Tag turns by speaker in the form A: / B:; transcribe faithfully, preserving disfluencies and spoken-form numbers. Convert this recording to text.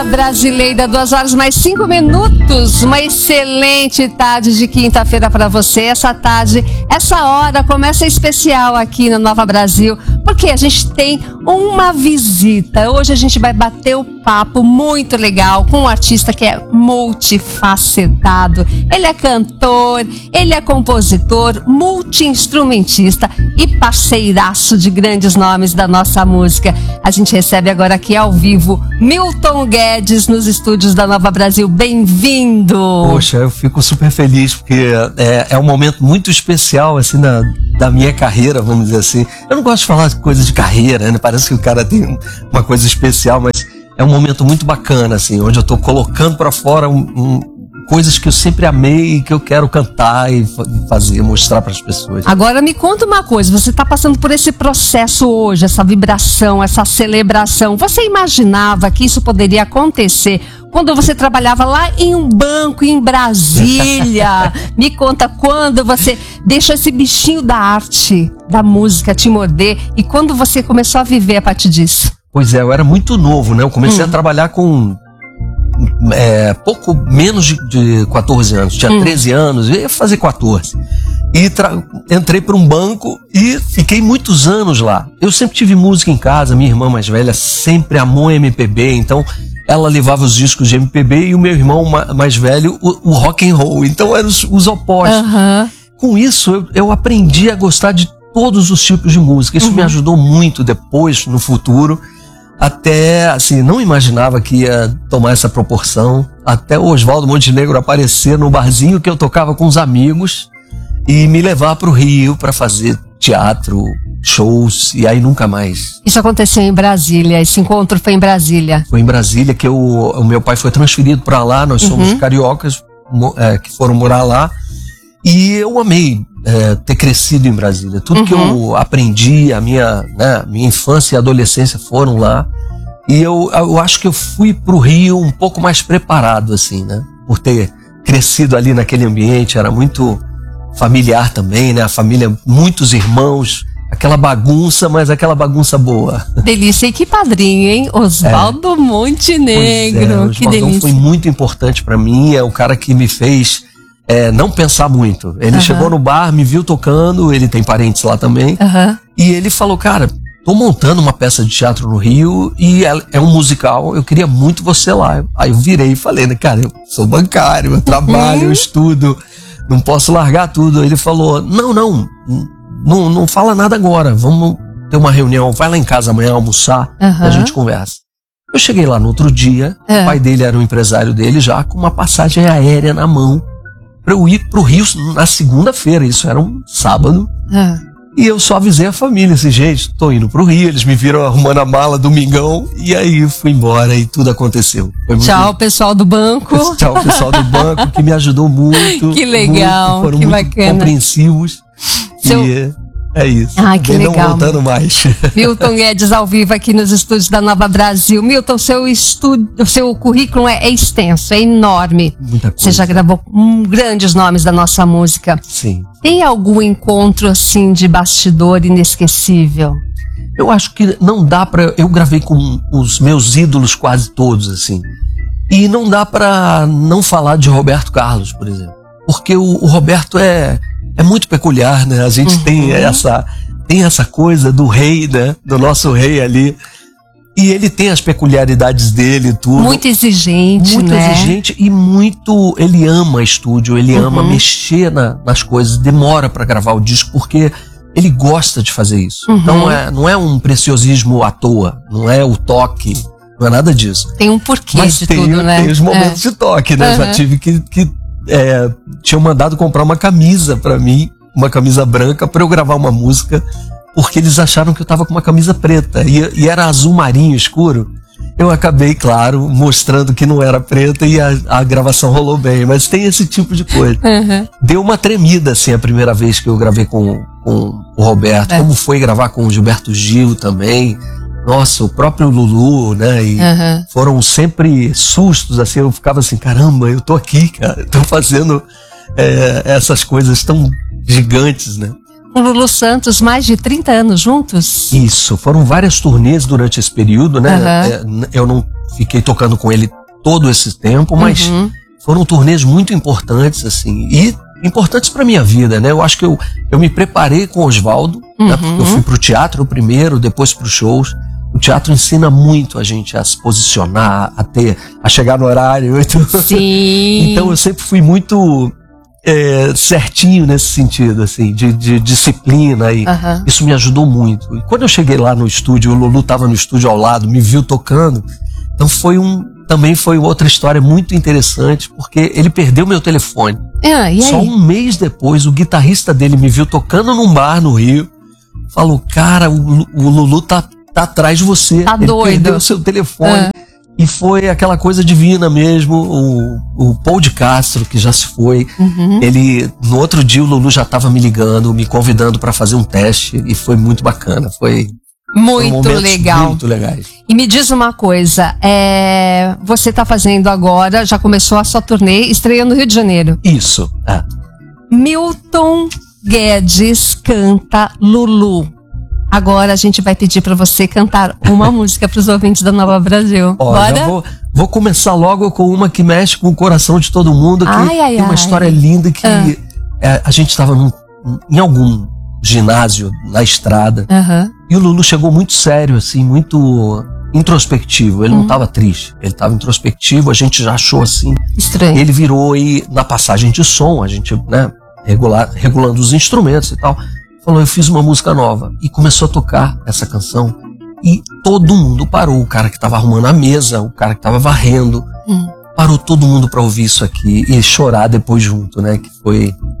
A: Brasileira, duas horas mais cinco minutos. Uma excelente tarde de quinta-feira para você. Essa tarde, essa hora começa especial aqui no Nova Brasil, porque a gente tem uma visita. Hoje a gente vai bater o papo muito legal com um artista que é multifacetado. Ele é cantor, ele é compositor, multi-instrumentista e parceiraço de grandes nomes da nossa música. A gente recebe agora aqui ao vivo Milton Guedes nos estúdios da Nova Brasil. Bem-vindo!
B: Poxa, eu fico super feliz porque é, é um momento muito especial assim na, da minha carreira, vamos dizer assim. Eu não gosto de falar de coisa de carreira, né? Parece que o cara tem uma coisa especial, mas é um momento muito bacana, assim, onde eu tô colocando pra fora um, um, coisas que eu sempre amei e que eu quero cantar e fazer, mostrar pras pessoas.
A: Agora me conta uma coisa, você tá passando por esse processo hoje, essa vibração, essa celebração. Você imaginava que isso poderia acontecer quando você trabalhava lá em um banco em Brasília? Me conta quando você deixa esse bichinho da arte, da música te morder e quando você começou a viver a partir disso?
B: Pois é, eu era muito novo, né? Eu comecei hum. a trabalhar com é, pouco menos de, de quatorze anos. Tinha hum. treze anos, eu ia fazer quatorze. E tra- entrei para um banco e fiquei muitos anos lá. Eu sempre tive música em casa, minha irmã mais velha sempre amou M P B, então ela levava os discos de M P B e o meu irmão ma- mais velho o, o rock and roll. Então eram os, os opostos.
A: Uhum.
B: Com isso eu, eu aprendi a gostar de todos os tipos de música. Isso uhum. me ajudou muito depois, no futuro. Até, assim, não imaginava que ia tomar essa proporção. Até o Oswaldo Montenegro aparecer no barzinho que eu tocava com os amigos e me levar para o Rio para fazer teatro, shows, e aí nunca mais.
A: Isso aconteceu em Brasília, esse encontro foi em Brasília?
B: Foi em Brasília que eu, o meu pai foi transferido para lá, nós somos uhum. cariocas é, que foram morar lá. E eu amei é, ter crescido em Brasília. Tudo uhum. que eu aprendi, a minha, né, minha infância e adolescência foram lá. E eu, eu acho que eu fui pro Rio um pouco mais preparado, assim, né? Por ter crescido ali naquele ambiente, era muito familiar também, né? A família, muitos irmãos, aquela bagunça, mas aquela bagunça boa. Delícia.
A: E que padrinho, hein? Oswaldo é. Montenegro.
B: É, o
A: que delícia.
B: Foi muito importante pra mim, é o cara que me fez... É, não pensar muito. Ele uhum. chegou no bar, me viu tocando, ele tem parentes lá também,
A: uhum.
B: e ele falou, cara, tô montando uma peça de teatro no Rio e é, é um musical, eu queria muito você lá. Aí eu virei e falei, né, cara, eu sou bancário, eu trabalho, uhum. eu estudo, não posso largar tudo. Aí ele falou, não, não, não, não fala nada agora, vamos ter uma reunião, vai lá em casa amanhã almoçar, uhum. a gente conversa. Eu cheguei lá no outro dia, uhum. o pai dele era um empresário dele já, com uma passagem aérea na mão, pra eu ir pro Rio na segunda-feira, isso era um sábado,
A: ah.
B: e eu só avisei a família, assim, gente, tô indo pro Rio, eles me viram arrumando a mala domingão, e aí fui embora e tudo aconteceu. Foi muito...
A: Tchau, pessoal do banco.
B: Tchau, pessoal do banco, que me ajudou muito.
A: Que legal,
B: muito, foram
A: que
B: muito
A: bacana.
B: Compreensivos.
A: Seu...
B: E é isso.
A: Ah, que
B: Bem,
A: legal.
B: Não voltando mais.
A: Milton Guedes ao vivo aqui nos estúdios da Nova Brasil. Milton, seu estúdio, seu currículo é, é extenso, é enorme.
B: Muita coisa.
A: Você já gravou com grandes nomes da nossa música.
B: Sim.
A: Tem algum encontro assim de bastidor inesquecível?
B: Eu acho que não dá pra... Eu gravei com os meus ídolos quase todos, assim. E não dá pra não falar de Roberto Carlos, por exemplo. Porque o, o Roberto é... É muito peculiar, né? A gente uhum. tem essa, tem essa coisa do rei, né? Do nosso rei ali. E ele tem as peculiaridades dele e tudo.
A: Muito exigente,
B: muito
A: né? Muito
B: exigente e muito... Ele ama estúdio, ele uhum. ama mexer na, nas coisas. Demora pra gravar o disco porque ele gosta de fazer isso. Uhum. Então é, não é um preciosismo à toa. Não é o toque. Não é nada disso.
A: Tem um porquê
B: Mas
A: de
B: tem,
A: tudo, né?
B: tem os momentos é. de toque, né? Uhum. Já tive que... que É, tinham mandado comprar uma camisa pra mim, uma camisa branca, pra eu gravar uma música, porque eles acharam que eu tava com uma camisa preta e, e era azul marinho escuro. Eu acabei, claro, mostrando que não era preta e a, a gravação rolou bem, mas tem esse tipo de coisa.
A: Uhum.
B: Deu uma tremida, assim, a primeira vez que eu gravei com, com o Roberto, é. como foi gravar com o Gilberto Gil também. Nossa, o próprio Lulu, né? E uhum. foram sempre sustos, assim, eu ficava assim, caramba, eu tô aqui, cara, tô fazendo é, essas coisas tão gigantes, né?
A: com o Lulu Santos, mais de trinta anos juntos?
B: Isso, foram várias turnês durante esse período, né?
A: Uhum.
B: Eu não fiquei tocando com ele todo esse tempo, mas
A: Uhum.
B: foram turnês muito importantes, assim, e importantes pra minha vida, né? Eu acho que eu, eu me preparei com o Oswaldo,
A: Uhum.
B: né? Porque eu fui pro teatro primeiro, depois pros shows. O teatro ensina muito a gente a se posicionar, a ter, a chegar no horário. Então,
A: Sim.
B: então eu sempre fui muito é, certinho nesse sentido, assim, de, de disciplina, e
A: Uhum.
B: isso me ajudou muito. E quando eu cheguei lá no estúdio, o Lulu estava no estúdio ao lado, me viu tocando, então foi um, também foi outra história muito interessante, porque ele perdeu meu telefone.
A: Ah, e aí?
B: Só um mês depois, o guitarrista dele me viu tocando num bar no Rio, falou, cara, o, o Lulu tá, tá atrás de você.
A: Tá
B: ele
A: doido.
B: perdeu o seu telefone.
A: Ah.
B: E foi aquela coisa divina mesmo. O, o Paul de Castro, que já se foi,
A: Uhum.
B: ele, no outro dia o Lulu já estava me ligando, me convidando para fazer um teste, e foi muito bacana. Foi foram
A: Muito
B: momentos
A: legal.
B: Muito legais.
A: E me diz uma coisa, é, você tá fazendo agora, já começou a sua turnê, estreando no Rio de Janeiro.
B: Isso. É.
A: Milton Guedes canta Lulu. Agora a gente vai pedir pra você cantar uma música pros ouvintes da Nova Brasil.
B: Ó,
A: Bora?
B: já vou, vou começar logo com uma que mexe com o coração de todo mundo, que
A: Ai, ai,
B: tem uma
A: ai.
B: história linda que
A: Ah.
B: é, a gente estava em algum ginásio na estrada,
A: Aham.
B: e o Lulu chegou muito sério, assim, muito introspectivo. Ele não estava triste, ele estava introspectivo, a gente já achou assim.
A: Estranho.
B: Ele virou e na passagem de som, a gente, né, regular, regulando os instrumentos e tal, falou, eu fiz uma música nova. E começou a tocar essa canção. E todo mundo parou. O cara que estava arrumando a mesa, o cara que estava varrendo.
A: Hum.
B: Parou todo mundo para ouvir isso aqui e chorar depois junto, né? Que foi,